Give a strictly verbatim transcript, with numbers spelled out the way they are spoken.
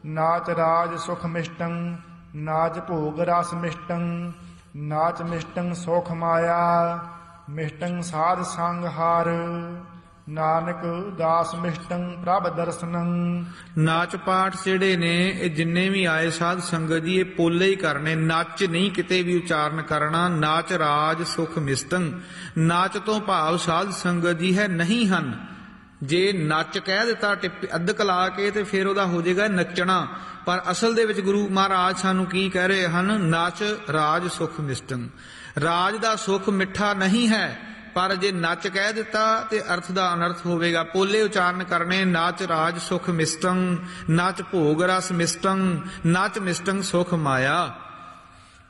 ਨਾਚ ਰਾਜ ਸੁਖ ਮਿਸ਼ਟੰ ਨਾਚ ਭੋਗ ਰਸ ਮਿਸ਼ਟੰ ਨਾਚ ਮਿਸ਼ਟੰ ਸੁਖ ਮਾਇਆ ਮਿਸ਼ਟੰ ਸਾਧ ਸੰਗ ਹਰ ਨਾਨਕ ਦਾਸ ਮਿਸ਼ਟੰ ਪ੍ਰਭ ਦਰਸ਼ਨੰ। ਨਾਚ ਪਾਠ ਜਿਹੜੇ ਨੇ ਇਹ ਜਿੰਨੇ ਵੀ ਆਏ ਸਾਧ ਸੰਗਤ ਜੀ ਇਹ ਪੋਲੇ ਹੀ ਕਰਨੇ, ਨੱਚ ਨਹੀਂ ਕਿਤੇ ਵੀ ਉਚਾਰਨ ਕਰਨਾ। ਨਾਚ ਰਾਜ ਸੁਖ ਮਿਸ਼ਟੰ, ਨਾਚ ਤੋਂ ਭਾਵ ਸਾਧ ਸੰਗਤ ਜੀ ਹੈ ਨਹੀਂ ਹਨ। ਜੇ ਨੱਚ ਕਹਿ ਦਿੱਤਾ ਟਿੱਪ ਅੱਧਕ ਲਾ ਕੇ ਤੇ ਫਿਰ ਉਹਦਾ ਹੋ ਜਾਏਗਾ ਨੱਚਣਾ, ਪਰ ਅਸਲ ਦੇ ਵਿੱਚ ਗੁਰੂ ਮਹਾਰਾਜ ਸਾਨੂੰ ਕੀ ਕਹਿ ਰਹੇ ਹਨ? ਨਾਚ ਰਾਜ ਸੁਖ ਮਿਸ਼ਟੰ। ਰਾਜ ਦਾ ਸੁਖ ਮਿੱਠਾ ਨਹੀਂ ਹੈ, ਪਰ ਜੇ ਨੱਚ ਕਹਿ ਦਿੱਤਾ ਤੇ ਅਰਥ ਦਾ ਅਨਰਥ ਹੋਵੇਗਾ। ਪੋਲੇ ਉਚਾਰਨ ਕਰਨੇ। ਨਾਚ ਰਾਜ ਸੁਖ ਮਿਸ਼ਟੰ ਨਾਚ ਭੋਗ ਰਸ ਮਿਸ਼ਟੰ ਨਾਚ ਮਿਸ਼ਟੰ ਸੁਖ ਮਾਇਆ।